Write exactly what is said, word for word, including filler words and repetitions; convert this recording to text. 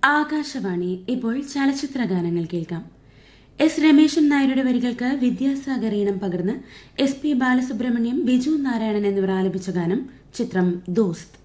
ആകാശവാണി. ഇപ്പോൾ ചലച്ചിത്ര ഗാനങ്ങൾ കേൾക്കാം. എസ് രമേശൻ നായരുടെ വരികൾക്ക് വിദ്യാസാഗർ ഈണം പകർന്ന് എസ് പി ബാലസുബ്രഹ്മണ്യം, ബിജു നാരായണൻ എന്നിവർ ആലപിച്ച ഗാനം. ചിത്രം ദോസ്ത്.